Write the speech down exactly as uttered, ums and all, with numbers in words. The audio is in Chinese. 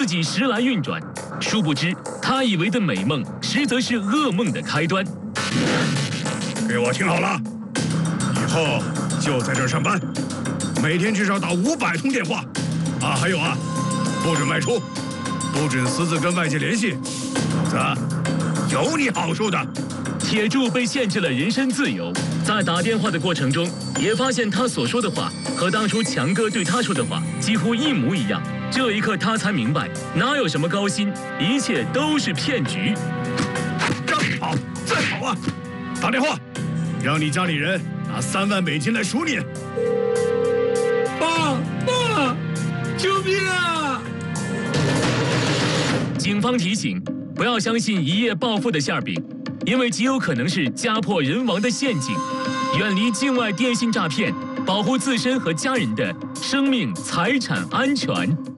己时来运转。殊不知，他以为的美梦，实则是噩梦的开端。 给我听好了，以后就在这儿上班，每天至少打五百通电话。啊，还有啊，不准外出，不准私自跟外界联系，否则有你好受的。 铁柱被限制了人身自由，在打电话的过程中，也发现他所说的话和当初强哥对他说的话几乎一模一样。这一刻，他才明白，哪有什么高薪，一切都是骗局。 让你跑，再跑啊！打电话，让你家里人拿三万美金来赎你。 爸爸，救命啊！ 警方提醒，不要相信一夜暴富的馅饼，因为极有可能是家破人亡的陷阱。远离境外电信诈骗，保护自身和家人的生命财产安全。